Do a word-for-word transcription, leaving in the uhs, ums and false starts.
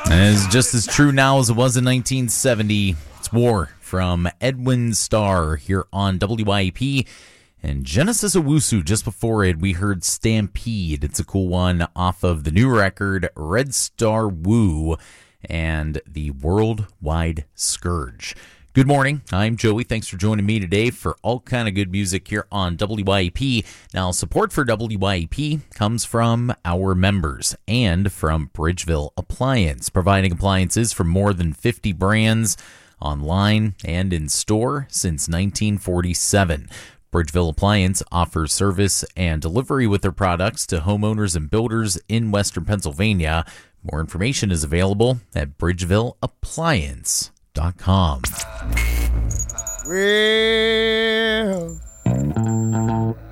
And it's just as true now as it was in nineteen seventy. It's War from Edwin Starr here on W I E P. And Genesis Owusu, just before it, we heard Stampede. It's a cool one off of the new record, Red Star Woo, and the Worldwide Scourge. Good morning. I'm Joey. Thanks for joining me today for all kind of good music here on W I E P. Now, support for W I E P comes from our members and from Bridgeville Appliance, providing appliances from more than fifty brands online and in store since nineteen forty-seven. Bridgeville Appliance offers service and delivery with their products to homeowners and builders in Western Pennsylvania. More information is available at bridgeville appliance dot com. Well,